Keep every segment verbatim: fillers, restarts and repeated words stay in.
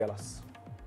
Tell us.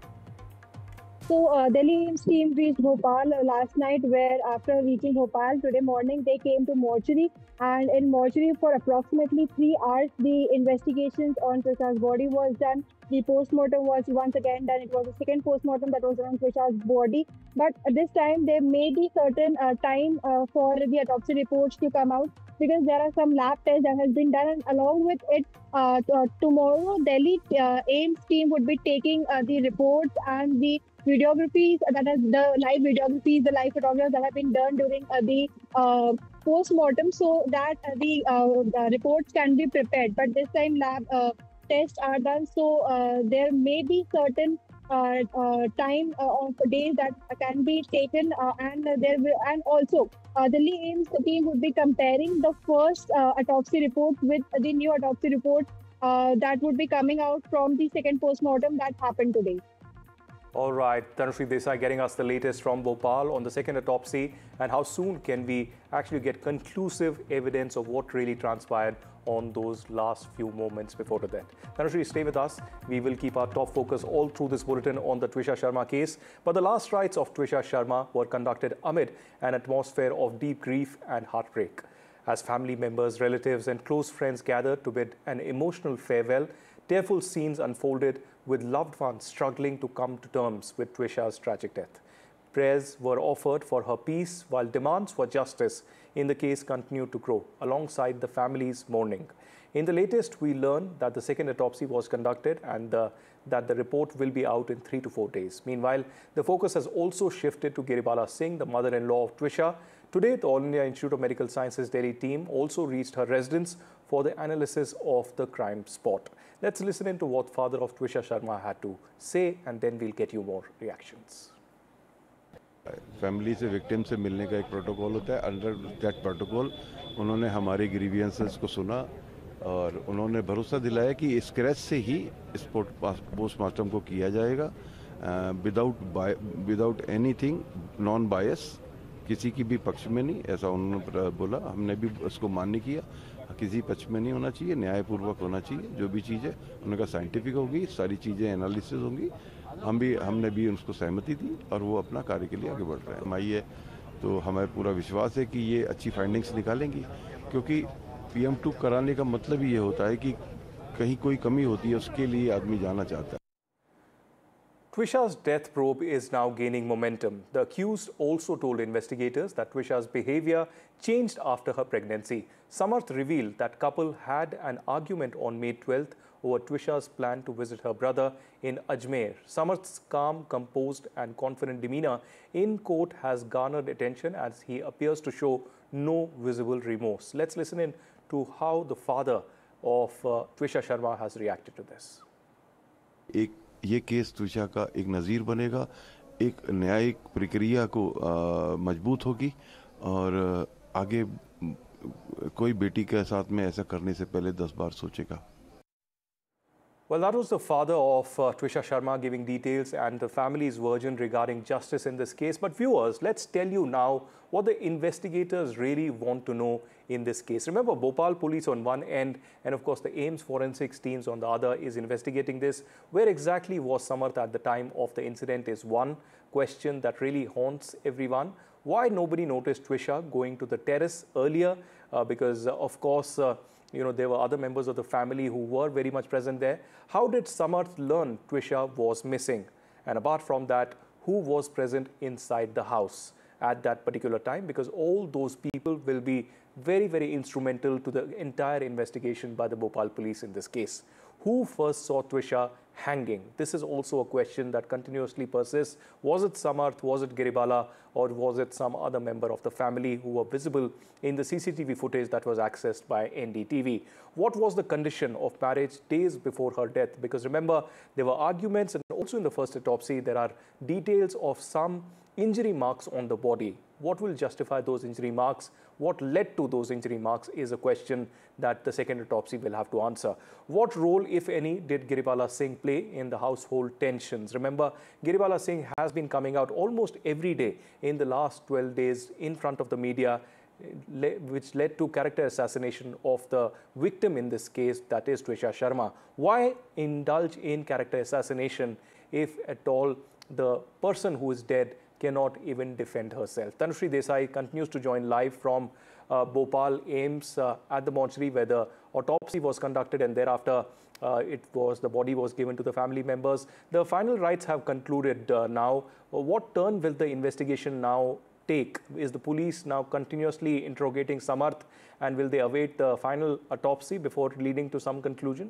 So, uh, Delhi AIMS team reached Bhopal uh, last night, where after reaching Bhopal today morning, they came to mortuary. And in mortuary for approximately three hours, the investigations on Trisha's body was done. The postmortem was once again done. It was the second postmortem that was done on Trisha's body. But this time, there may be certain uh, time uh, for the autopsy reports to come out because there are some lab tests that has been done. And along with it, uh, t- uh, tomorrow, Delhi uh, AIMS team would be taking uh, the reports and the videographies uh, that is the live videographies, the live photographs that have been done during uh, the uh, post-mortem so that uh, the, uh, the reports can be prepared. But this time lab uh, tests are done, so uh, there may be certain uh, uh, time uh, of days that can be taken, uh, and uh, there will, and also uh, the Delhi AIMS team would be comparing the first uh, autopsy report with the new autopsy report uh, that would be coming out from the second post-mortem that happened today. All right, Tanushree Desai getting us the latest from Bhopal on the second autopsy, and how soon can we actually get conclusive evidence of what really transpired on those last few moments before the death. Tanushree, stay with us. We will keep our top focus all through this bulletin on the Trisha Sharma case. But the last rites of Trisha Sharma were conducted amid an atmosphere of deep grief and heartbreak. As family members, relatives and close friends gathered to bid an emotional farewell, tearful scenes unfolded with loved ones struggling to come to terms with Trisha's tragic death. Prayers were offered for her peace, while demands for justice in the case continued to grow alongside the family's mourning. In the latest, we learned that the second autopsy was conducted and the, that the report will be out in three to four days. Meanwhile, the focus has also shifted to Giribala Singh, the mother-in-law of Trisha. Today, the All India Institute of Medical Sciences Delhi team also reached her residence for the analysis of the crime spot. Let's listen into what father of Trisha Sharma had to say, and then we'll get you more reactions. Family से victim से मिलने का एक protocol होता है. Under that protocol उन्होंने हमारे grievances को सुना और उन्होंने भरोसा दिलाया कि इस क्रैश से ही इस पोस्टमार्टम को किया जाएगा विदाउट विदाउट एनीथिंग नॉन बायस, किसी की भी पक्ष में नहीं, ऐसा उन्होंने बोला. हमने भी उसको मान्य किया, किसी पक्ष में नहीं होना चाहिए, न्यायपूर्वक होना चाहिए. जो भी चीज़ है उन्होंने कहा साइंटिफिक होगी, सारी चीज़ें एनालिसिस होंगी. हम भी हमने भी उनको सहमति दी और वो अपना कार्य के लिए आगे बढ़ रहे हैं. हमारी है तो हमें पूरा विश्वास है कि ये अच्छी फाइंडिंग्स निकालेंगी, क्योंकि पीएम टू कराने का मतलब ही ये होता है कि कहीं कोई कमी होती है उसके लिए आदमी जाना चाहता है. Trisha's death probe is now gaining momentum. The accused also told investigators that Trisha's behavior changed after her pregnancy. Samarth revealed that couple had an argument on May twelfth over Trisha's plan to visit her brother in Ajmer. Samarth's calm, composed and confident demeanor in court has garnered attention as he appears to show no visible remorse. Let's listen in to how the father of uh, Trisha Sharma has reacted to this. एक ये case Trisha का एक नज़ीर बनेगा, एक न्यायिक प्रक्रिया को मजबूत होगी और आगे कोई बेटी के साथ में ऐसा करने से पहले दस बार सोचेगा. Well, that was the father of uh, Trisha Sharma giving details and the family's version regarding justice in this case. But viewers, let's tell you now what the investigators really want to know in this case. Remember, Bhopal police on one end and of course the AIMS forensics teams on the other is investigating this. Where exactly was Samarth at the time of the incident is one question that really haunts everyone. Why nobody noticed Trisha going to the terrace earlier? Uh, because uh, of course, uh, you know, there were other members of the family who were very much present there. How did Samarth learn Trisha was missing? And apart from that, who was present inside the house at that particular time? Because all those people will be very, very instrumental to the entire investigation by the Bhopal police in this case. Who first saw Trisha hanging? This is also a question that continuously persists. Was it Samarth, was it Giribala, or was it some other member of the family who were visible in the C C T V footage that was accessed by N D T V? What was the condition of marriage days before her death? Because remember, there were arguments, and also in the first autopsy, there are details of some injury marks on the body. What will justify those injury marks? What led to those injury marks is a question that the second autopsy will have to answer. What role, if any, did Giribala Singh play in the household tensions? Remember, Giribala Singh has been coming out almost every day in the last twelve days in front of the media, le- which led to character assassination of the victim in this case, that is Trisha Sharma. Why indulge in character assassination if at all the person who is dead cannot even defend herself? Tanushree Desai continues to join live from uh, Bhopal AIIMS uh, at the mortuary where the autopsy was conducted, and thereafter uh, it was the body was given to the family members. The final rites have concluded uh, now. What turn will the investigation now take? Is the police now continuously interrogating Samarth, and will they await the final autopsy before leading to some conclusion?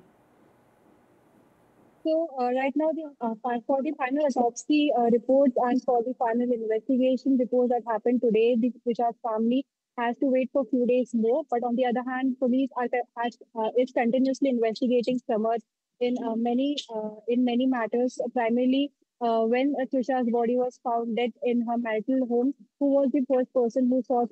So uh, right now, the, uh, fi- for the final autopsy uh, reports and for the final investigation reports that happened today, the Trisha's family has to wait for a few days more. But on the other hand, police are has, uh, is continuously investigating Samarth in uh, many uh, in many matters. Primarily, uh, when uh, Trisha's body was found dead in her marital home, who was the first person who saw